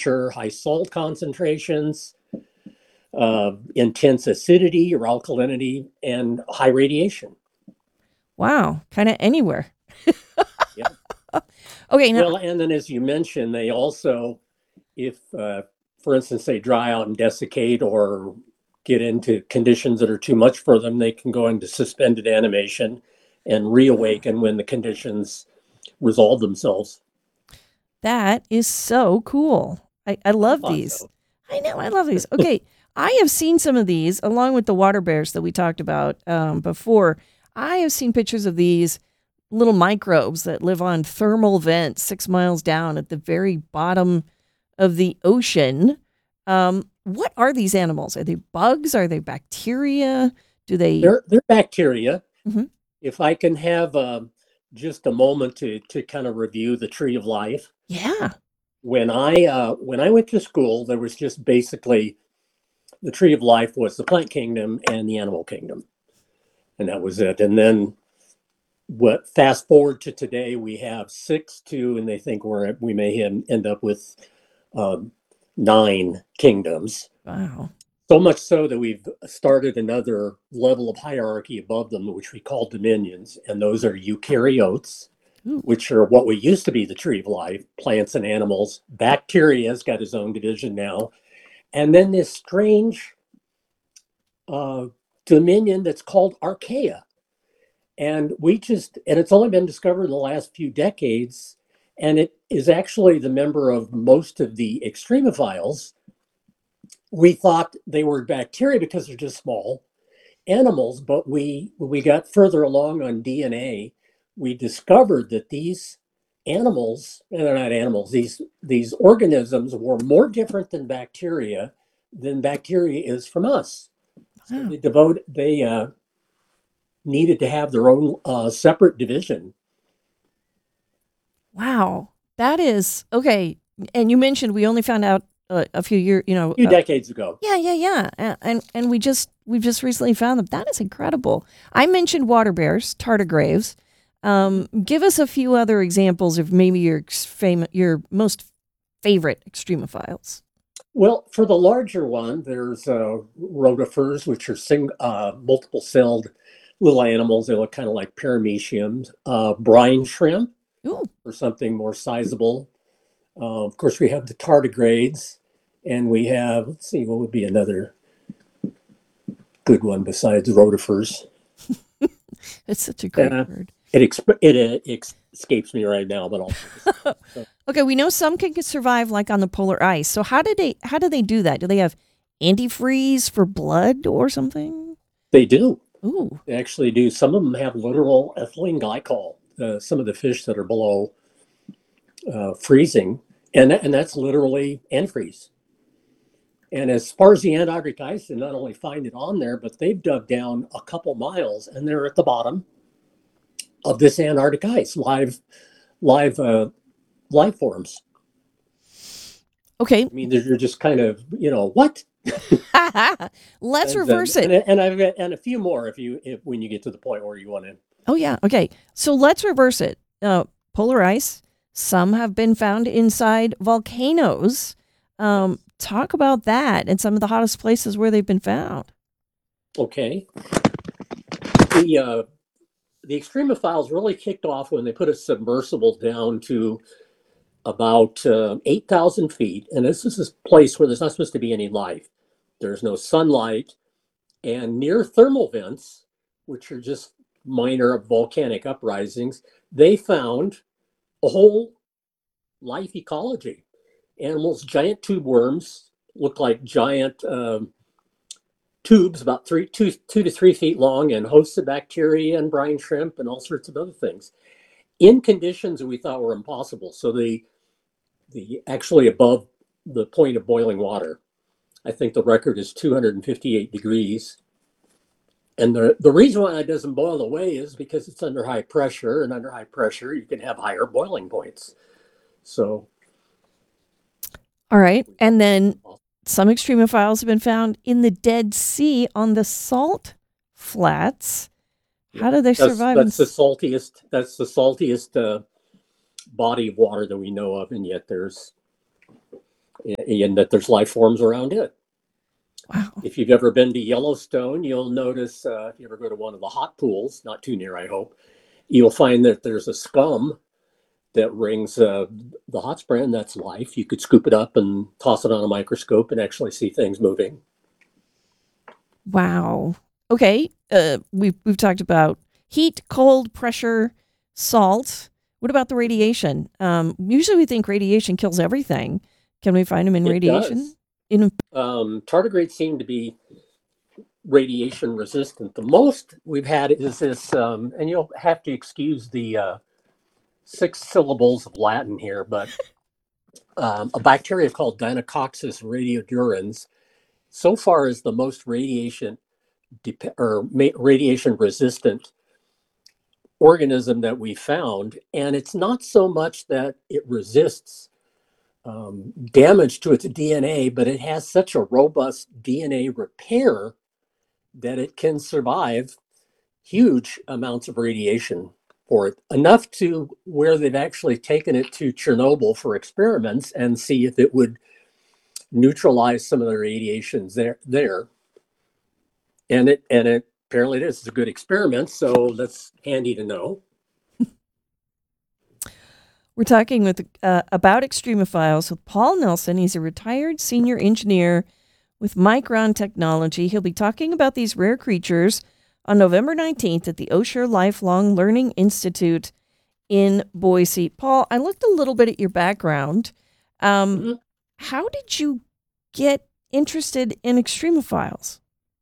temperature, high salt concentrations, intense acidity or alkalinity, and high radiation. Wow, kind of anywhere. Yeah. Okay, now Well, and then as you mentioned, they also, if, for instance, they dry out and desiccate or get into conditions that are too much for them, they can go into suspended animation and reawaken when the conditions resolve themselves. that is so cool. I I love thought these. so. I know, I love these. Okay, I have seen some of these along with the water bears that we talked about before. I have seen pictures of these little microbes that live on thermal vents 6 miles down at the very bottom of the ocean. What are these animals? Are they bugs? Are they bacteria? Do they? They're bacteria. Mhm. If I can have just a moment to kind of review the tree of life. Yeah. When I went to school, there was just basically the tree of life was the plant kingdom and the animal kingdom, and that was it. And then what? Fast forward to today, we have six, two, and they think we may end up with um, nine kingdoms. Wow. So much so that we've started another level of hierarchy above them, which we call dominions, and those are eukaryotes, Ooh. which are what we used to be the tree of life, plants and animals. Bacteria's got its own division now. And then this strange uh, dominion that's called archaea. And it's only been discovered in the last few decades. And it is actually the member of most of the extremophiles. We thought they were bacteria because they're just small animals, but when we got further along on DNA, we discovered that these animals, and they're not animals, these organisms were more different than bacteria is from us. So Wow. they needed to have their own separate division. Wow. That is okay. And you mentioned we only found out a few years, A few decades ago. yeah, yeah, yeah. And we've just recently found them. That is incredible. I mentioned water bears, tardigrades. Give us a few other examples of maybe your most favorite extremophiles. Well, for the larger one, there's rotifers, which are multiple celled little animals. They look kind of like parameciums. Brine shrimp, Ooh, or something more sizable. Of course, we have the tardigrades, and we have, let's see, what would be another good one besides rotifers? it's such a great Uh, word. it escapes me right now, but I'll think of something. So Okay, we know some can survive like on the polar ice. So how do they do that? Do they have antifreeze for blood or something? they do. Ooh, They actually do. Some of them have literal ethylene glycol. Some of the fish that are below freezing, and that's literally antifreeze. And as far as the Antarctic ice, they not only find it on there, but they've dug down a couple miles, and they're at the bottom of this Antarctic ice, live life forms. okay. I mean, they're just kind of, what? Let's And reverse it. I've got and a few more if when you get to the point where you want to. Oh yeah. Okay. So let's reverse it. Polar ice. Some have been found inside volcanoes. Yes. Talk about that and some of the hottest places where they've been found. Okay. The uh, the extremophiles really kicked off when they put a submersible down to about 8,000 feet, and this is a place where there's not supposed to be any life. There's no sunlight, and near thermal vents, which are just minor volcanic uprisings, they found a whole life ecology. Animals, giant tube worms, look like giant tubes, about 2 to 3 feet long, and hosts of bacteria and brine shrimp and all sorts of other things in conditions that we thought were impossible. So the actually above the point of boiling water. I think the record is 258 degrees. And the reason why it doesn't boil away is because it's under high pressure, and under high pressure, you can have higher boiling points. So, All right. And then some extremophiles have been found in the Dead Sea on the salt flats. yeah, How do they survive in? that's the saltiest body of water that we know of, and yet there's and that there's life forms around it. Wow. If you've ever been to Yellowstone, you'll notice, if you ever go to one of the hot pools, not too near, I hope, you'll find that there's a scum that rings the hot spring, and that's life. You could scoop it up and toss it on a microscope and actually see things moving. Wow. Okay. We've talked about heat, cold, pressure, salt. What about the radiation? Usually we think radiation kills everything. Can we find them in It radiation? does. In Tardigrades seem to be radiation resistant. The most we've had is this, and you'll have to excuse the 6 syllables of Latin here, but a bacteria called Deinococcus radiodurans so far is the most radiation resistant organism that we found. And it's not so much that it resists damage to its DNA, but it has such a robust DNA repair that it can survive huge amounts of radiation for it, enough to where they've actually taken it to Chernobyl for experiments and see if it would neutralize some of the radiations there. And it apparently it is. It's a good experiment, so that's handy to know. We're talking with about extremophiles with Paul Nelson. He's a retired senior engineer with Micron Technology. He'll be talking about these rare creatures on November 19th at the Osher Lifelong Learning Institute in Boise. Paul, I looked a little bit at your background. How did you get interested in extremophiles?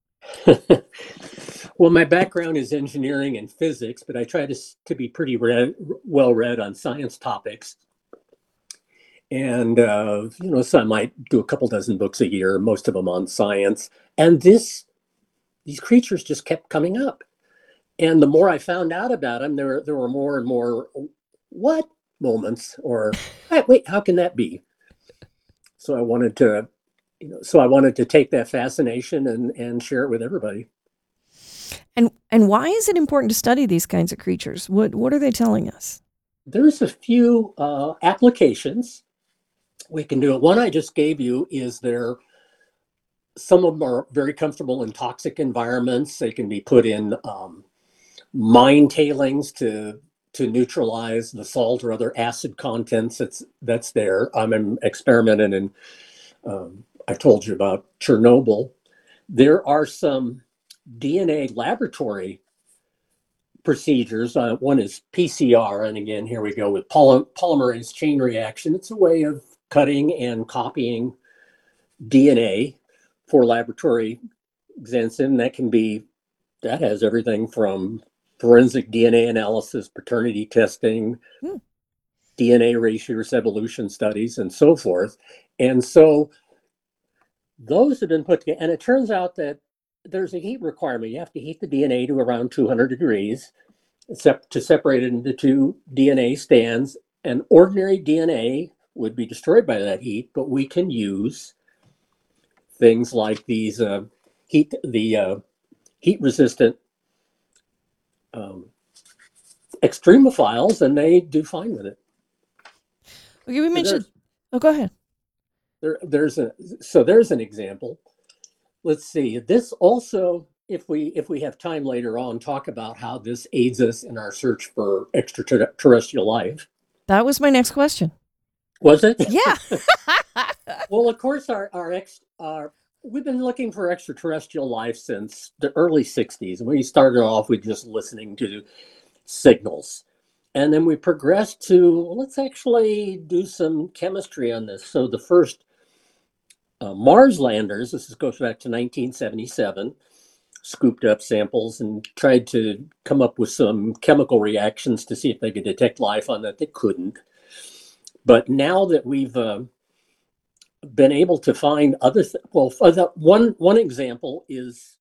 Well, my background is engineering and physics, but I try to be pretty well read on science topics. And, so I might do a couple dozen books a year, most of them on science. And these creatures just kept coming up. And the more I found out about them, there were more and more what moments, or wait, how can that be? So I wanted to take that fascination and share it with everybody. And why is it important to study these kinds of creatures? What are they telling us? There's a few applications we can do it. One I just gave you is some of them are very comfortable in toxic environments. They can be put in mine tailings to neutralize the salt or other acid contents that's there. I'm experimenting, and I told you about Chernobyl. There are some DNA laboratory procedures. One is PCR, and again, here we go with polymerase chain reaction. It's a way of cutting and copying DNA for laboratory extension. That has everything from forensic DNA analysis, paternity testing, DNA ratios, evolution studies, and so forth. And so those have been put together, and it turns out that there's a heat requirement. You have to heat the DNA to around 200 degrees to separate it into 2 DNA strands. And ordinary DNA would be destroyed by that heat, but we can use things like these heat resistant extremophiles, and they do fine with it. Okay, we mentioned. Go ahead. There's an example. Let's see. This also, if we have time later on, talk about how this aids us in our search for extraterrestrial life. That was my next question. Was it? Yeah. Well, of course, we've been looking for extraterrestrial life since the early 60s. And we started off with just listening to signals. And then we progressed to, let's actually do some chemistry on this. So the first Mars landers, goes back to 1977, scooped up samples and tried to come up with some chemical reactions to see if they could detect life on that. They couldn't. But now that we've been able to find one example is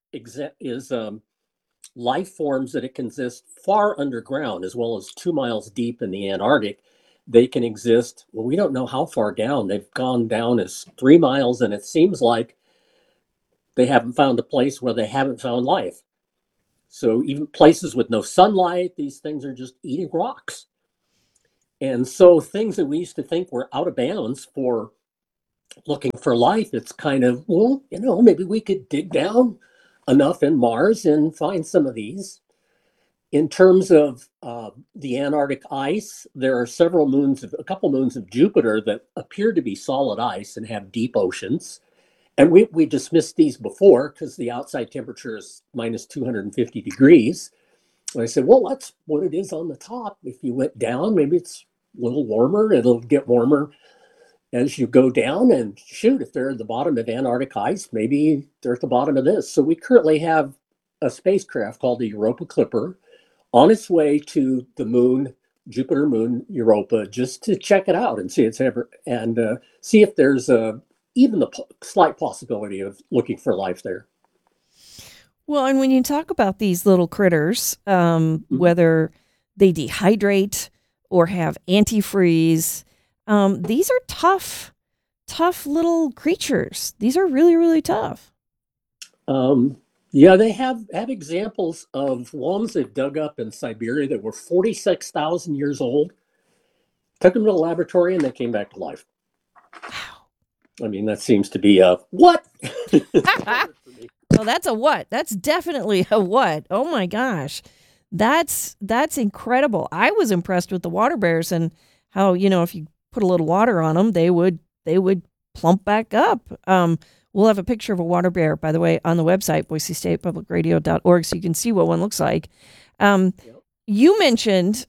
life forms that can exist far underground, as well as 2 miles deep in the Antarctic. They can exist, well, we don't know how far down. They've gone down as 3 miles, and it seems like they haven't found a place where they haven't found life. So even places with no sunlight, these things are just eating rocks. And so things that we used to think were out of bounds for looking for life, it's kind of, well, maybe we could dig down enough in Mars and find some of these. In terms of the Antarctic ice, there are a couple moons of Jupiter that appear to be solid ice and have deep oceans. And we dismissed these before because the outside temperature is minus 250 degrees. And I said, well, that's what it is on the top. If you went down, maybe it's a little warmer. It'll get warmer as you go down. And shoot, if they're at the bottom of Antarctic ice, maybe they're at the bottom of this. So we currently have a spacecraft called the Europa Clipper on its way to the moon, Jupiter moon Europa, just to check it out and see see if there's even the slight possibility of looking for life there. Well, and when you talk about these little critters, whether they dehydrate or have antifreeze, these are tough little creatures. These are really, really tough. Yeah, they have examples of worms they've dug up in Siberia that were 46,000 years old. Took them to the laboratory and they came back to life. Wow. I mean, that seems to be a what? Well, that's a what? That's definitely a what? Oh my gosh. That's incredible. I was impressed with the water bears and how, if you put a little water on them, they would plump back up. We'll have a picture of a water bear, by the way, on the website, boisestatepublicradio.org, so you can see what one looks like. Yep. You mentioned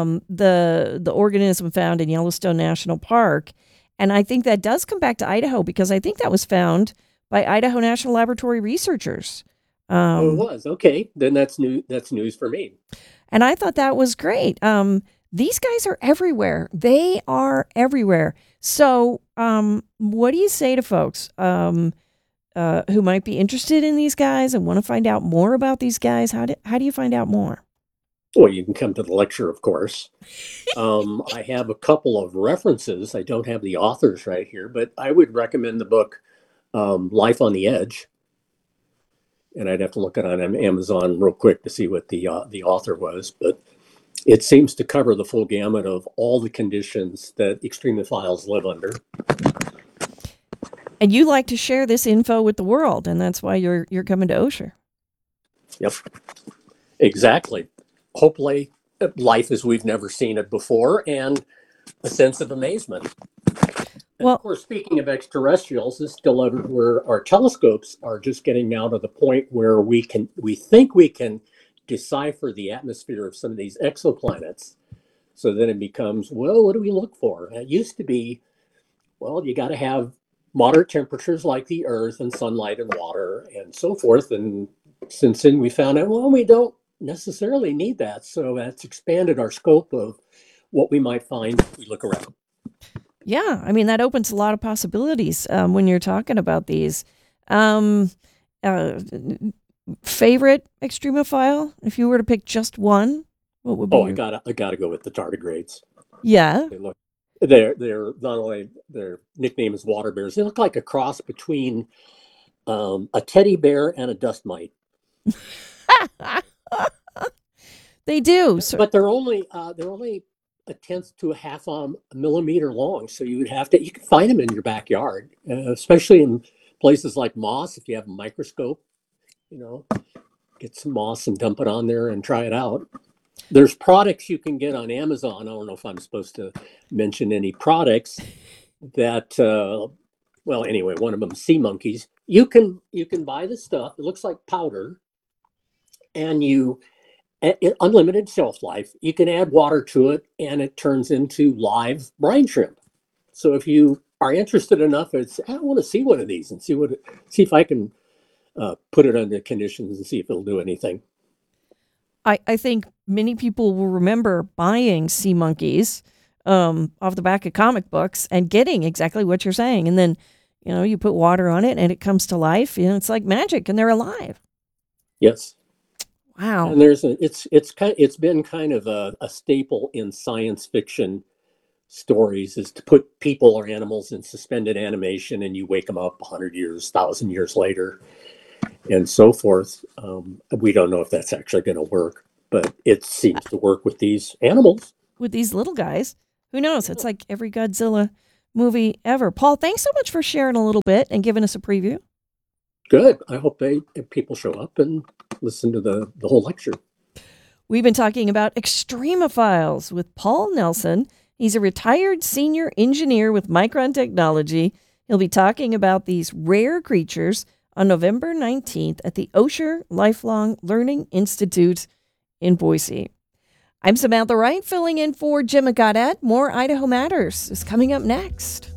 the organism found in Yellowstone National Park, and I think that does come back to Idaho because I think that was found by Idaho National Laboratory researchers. It was. Okay, then that's news for me. And I thought that was great. These guys are everywhere. They are everywhere. So what do you say to folks who might be interested in these guys and want to find out more about these guys? How do you find out more? Well, you can come to the lecture, of course. I have a couple of references. I don't have the authors right here, but I would recommend the book Life on the Edge. And I'd have to look it on Amazon real quick to see what the author was. But it seems to cover the full gamut of all the conditions that extremophiles live under. And you like to share this info with the world, and that's why you're coming to Osher. Yep, exactly. Hopefully, life as we've never seen it before, and a sense of amazement. Well, of course, speaking of extraterrestrials, this is still where our telescopes are just getting now to the point where we think we can decipher the atmosphere of some of these exoplanets. So then it becomes, well, what do we look for? And it used to be, well, you got to have moderate temperatures like the Earth and sunlight and water and so forth. And since then we found out, well, we don't necessarily need that. So that's expanded our scope of what we might find if we look around. Yeah, I mean, that opens a lot of possibilities when you're talking about these. Favorite extremophile, if you were to pick just one, what would be? I gotta go with the tardigrades. Yeah. They're not only, their nickname is water bears, they look like a cross between a teddy bear and a dust mite. They do. But they're only a tenth to a half millimeter long. So you can find them in your backyard, especially in places like moss. If you have a microscope, get some moss and dump it on there and try it out. There's products you can get on Amazon. I don't know if I'm supposed to mention any products that, well, anyway, one of them, sea monkeys. You can buy the stuff. It looks like powder, and unlimited shelf life. You can add water to it, and it turns into live brine shrimp. So if you are interested enough, I want to see one of these and see if I can put it under conditions and see if it'll do anything. I think many people will remember buying sea monkeys off the back of comic books and getting exactly what you're saying. And then, you put water on it and it comes to life. It's like magic and they're alive. Yes. Wow. And it's been kind of a staple in science fiction stories is to put people or animals in suspended animation and you wake them up 100 years, 1,000 years later, and so forth. We don't know if that's actually going to work, but it seems to work with these animals. With these little guys. Who knows? It's like every Godzilla movie ever. Paul, thanks so much for sharing a little bit and giving us a preview. Good. I hope people show up and listen to the whole lecture. We've been talking about Extremophiles with Paul Nelson. He's a retired senior engineer with Micron Technology. He'll be talking about these rare creatures on November 19th at the Osher Lifelong Learning Institute in Boise. I'm Samantha Wright, filling in for Jim Goddard. More Idaho Matters is coming up next.